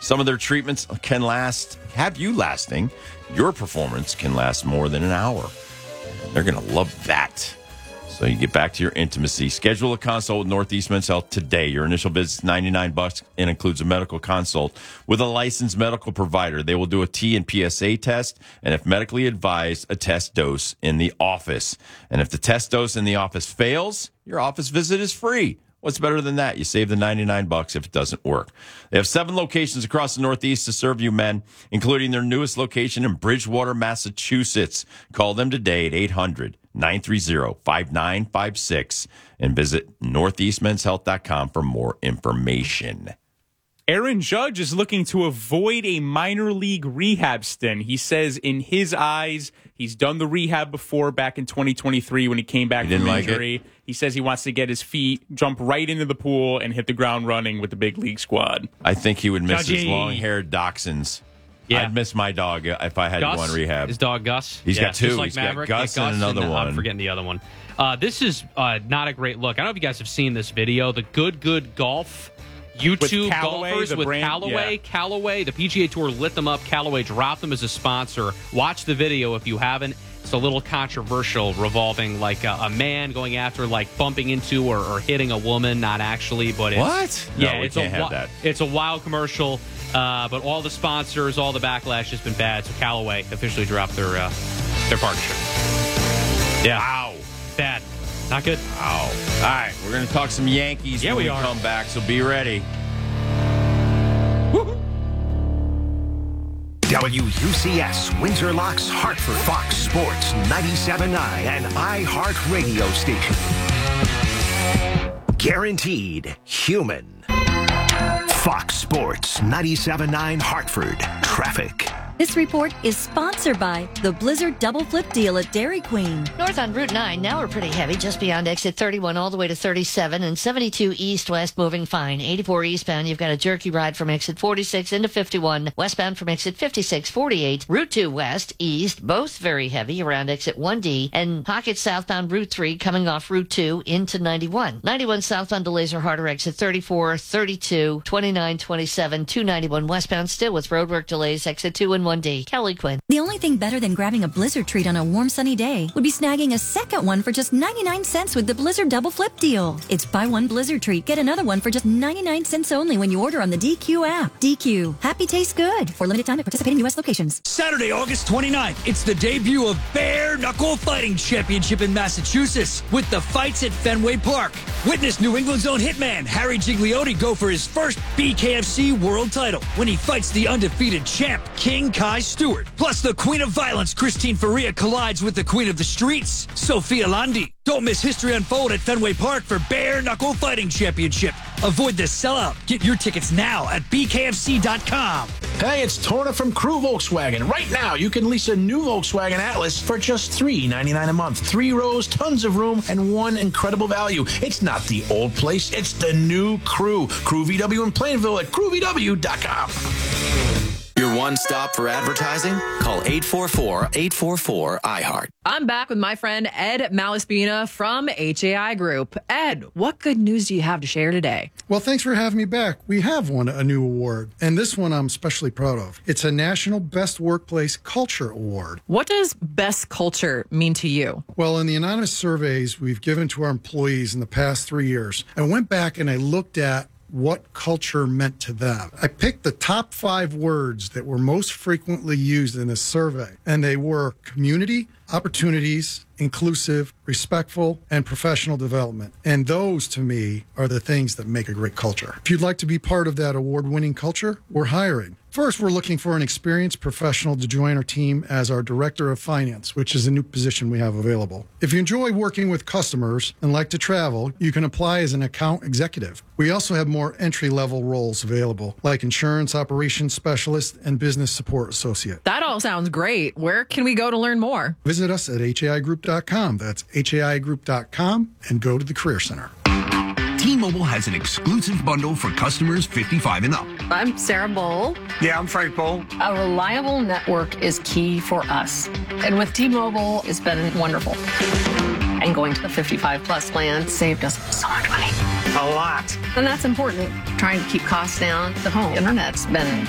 Some of their treatments can have you lasting. Your performance can last more than an hour. And they're going to love that. So you get back to your intimacy. Schedule a consult with Northeast Men's Health today. Your initial visit is $99 and includes a medical consult with a licensed medical provider. They will do a T and PSA test, and if medically advised, a test dose in the office. And if the test dose in the office fails, your office visit is free. What's better than that? You save the $99 if it doesn't work. They have 7 locations across the Northeast to serve you men, including their newest location in Bridgewater, Massachusetts. Call them today at 800-930-5956 and visit northeastmenshealth.com for more information. Aaron Judge is looking to avoid a minor league rehab stint. He says in his eyes, he's done the rehab before back in 2023 when he came back from injury. He says he wants to get his feet, jump right into the pool, and hit the ground running with the big league squad. I think he would miss his long-haired dachshunds. Yeah. I'd miss my dog if I had to go on rehab. His dog Gus? He's got 2. Like He's Maverick. got Gus and another one. I'm forgetting the other one. This is not a great look. I don't know if you guys have seen this video. The Good Golf YouTube golfers with Callaway. Yeah. Callaway, the PGA Tour lit them up. Callaway dropped them as a sponsor. Watch the video if you haven't. It's a little controversial, revolving like a man going after, like bumping into or hitting a woman. Not actually, but it's, what? Yeah, no, we can't have that. It's a wild commercial, but all the sponsors, all the backlash has been bad. So Callaway officially dropped their partnership. Yeah, wow, bad. Not good. Wow. All right, we're going to talk some Yankees when we come back, so be ready. WUCS, Windsor Locks, Hartford, Fox Sports 97.9, and iHeart Radio Station. Guaranteed human. Fox Sports 97.9, Hartford. Traffic. This report is sponsored by the Blizzard Double Flip Deal at Dairy Queen. North on Route 9, now we're pretty heavy, just beyond exit 31 all the way to 37, and 72 east-west moving fine. 84 eastbound, you've got a jerky ride from exit 46 into 51, westbound from exit 56, 48. Route 2 west, east, both very heavy around exit 1D, and pockets southbound Route 3 coming off Route 2 into 91. 91 southbound delays are harder, exit 34, 32, 29, 27, 291 westbound still with roadwork delays, exit 2 and 1D. Kelly Quinn. The only thing better than grabbing a Blizzard treat on a warm, sunny day would be snagging a second one for just 99 cents with the Blizzard Double Flip Deal. It's buy one Blizzard treat, get another one for just 99 cents only when you order on the DQ app. DQ. Happy tastes good. For limited time at participating U.S. locations. Saturday, August 29th. It's the debut of Bare Knuckle Fighting Championship in Massachusetts with the fights at Fenway Park. Witness New England's own hitman, Harry Gigliotti, go for his first BKFC world title when he fights the undefeated champ, King Kai Stewart. Plus, the Queen of Violence, Christine Faria, collides with the Queen of the Streets, Sophia Landi. Don't miss history unfold at Fenway Park for Bare Knuckle Fighting Championship. Avoid the sellout. Get your tickets now at bkfc.com. Hey, it's Torna from Crew Volkswagen. Right now, you can lease a new Volkswagen Atlas for just $399 a month. 3 rows, tons of room, and one incredible value. It's not the old place. It's the new Crew. Crew VW in Plainville at crewvw.com. Your one stop for advertising? Call 844-844-iHeart. I'm back with my friend Ed Malaspina from HAI Group. Ed, what good news do you have to share today? Well, thanks for having me back. We have won a new award, and this one I'm especially proud of. It's a National Best Workplace Culture Award. What does best culture mean to you? Well, in the anonymous surveys we've given to our employees in the past 3 years, I went back and I looked at what culture meant to them. I picked the top 5 words that were most frequently used in this survey, and they were community, opportunities, inclusive, respectful, and professional development. And those, to me, are the things that make a great culture. If you'd like to be part of that award-winning culture, we're hiring. First, we're looking for an experienced professional to join our team as our Director of Finance, which is a new position we have available. If you enjoy working with customers and like to travel, you can apply as an account executive. We also have more entry-level roles available, like insurance operations specialist and business support associate. That all sounds great. Where can we go to learn more? Visit us at haigroup.com. That's haigroup.com, and go to the Career Center. T-Mobile has an exclusive bundle for customers 55 and up. I'm Sarah Bowl. Yeah, I'm Frank Bowl. A reliable network is key for us. And with T-Mobile, it's been wonderful. And going to the 55 plus plan saved us so much money. A lot. And that's important. Trying to keep costs down. The home internet's been